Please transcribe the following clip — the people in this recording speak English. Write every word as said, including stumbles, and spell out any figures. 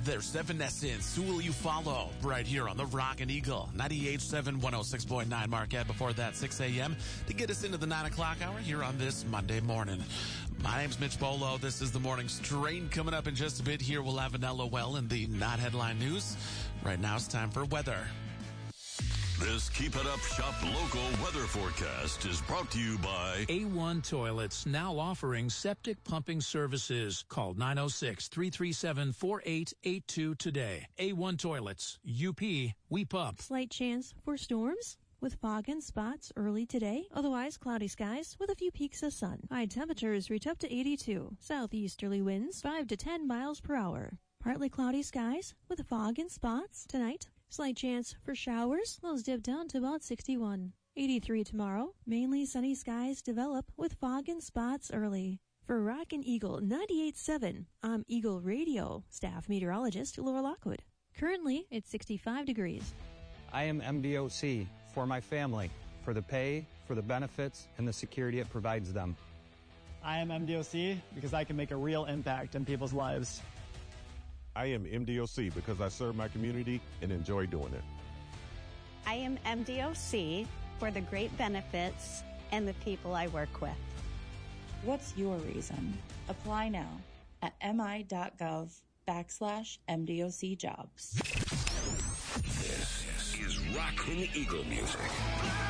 There's Seven Essence. Who Will You Follow? Right here on the Rockin' Eagle. ninety-eight point seven, one oh six point nine Marquette. Before that, six a.m. to get us into the nine o'clock hour here on this Monday morning. My name's Mitch Bolo. This is the Morning Strain. Coming up in just a bit here, we'll have an L O L in the not headline news. Right now, it's time for weather. This Keep It Up Shop local weather forecast is brought to you by A one Toilets, now offering septic pumping services. Call nine oh six, three three seven, four eight eight two today. A one Toilets, U P, we pump. Slight chance for storms with fog and spots early today. Otherwise, cloudy skies with a few peaks of sun. High temperatures reach up to eighty-two. Southeasterly winds five to ten miles per hour. Partly cloudy skies with fog and spots tonight. Slight chance for showers. Lows dip down to about sixty-one. eighty-three tomorrow. Mainly sunny skies develop with fog and spots early. For Rockin' Eagle ninety-eight point seven, I'm Eagle Radio staff meteorologist Laura Lockwood. Currently, it's sixty-five degrees. I am M D O C for my family, for the pay, for the benefits, and the security it provides them. I am M D O C because I can make a real impact in people's lives. I am M D O C because I serve my community and enjoy doing it. I am M D O C for the great benefits and the people I work with. What's your reason? Apply now at mi.gov backslash MDOC jobs. This is Rockin' Eagle music.